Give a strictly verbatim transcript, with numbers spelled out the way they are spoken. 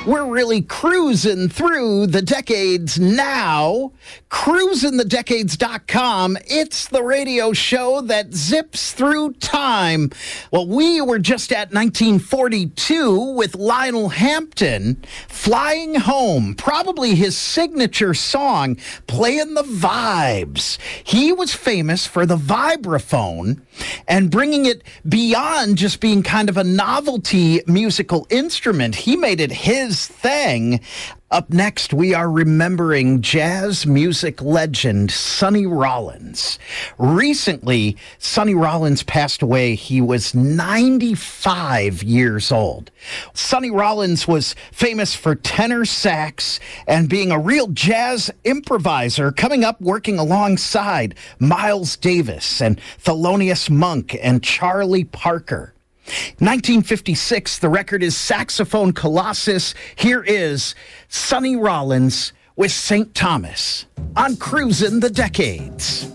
We're really cruising through the decades now. cruising the decades dot com. It's the radio show that zips through time. Well, we were just at nineteen forty-two with Lionel Hampton, Flying Home, probably his signature song, playing the vibes. He was famous for the vibraphone and bringing it beyond just being kind of a novelty musical instrument. He made it his thing. Up next, we are remembering jazz music legend Sonny Rollins. Recently, Sonny Rollins passed away. He was ninety-five years old. Sonny Rollins was famous for tenor sax and being a real jazz improviser, coming up working alongside Miles Davis and Thelonious Monk and Charlie Parker. nineteen fifty-six, the record is Saxophone Colossus. Here is Sonny Rollins with Saint Thomas on Cruisin' the Decades.